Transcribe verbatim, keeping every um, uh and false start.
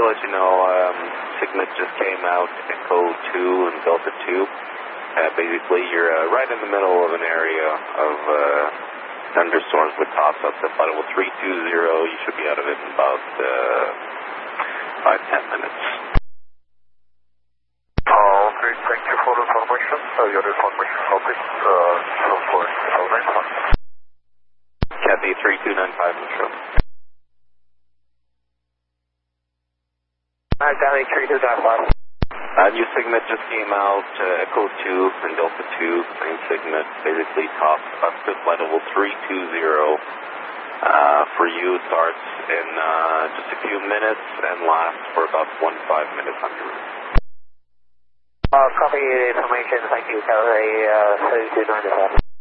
to let you know, um, Signet just came out, Echo two and Delta two. Uh, basically, you're uh, right in the middle of an area of uh, thunderstorms with tops up to flight level three two zero. You should be out of it in about uh, five to ten minutes. All three, thank you for the information. Uh, your information topic, uh, so for seven nine five. Cathay three two nine five, Metro. Hi, Cathay three two nine five. Uh, new Signet just came out, uh, Echo two and Delta two, same Signet, basically top up to flight level three two zero. Uh, for you, starts in uh, just a few minutes and lasts for about one to five minutes on your route. Uh, copy the information, thank you, Cathay uh, three two nine five.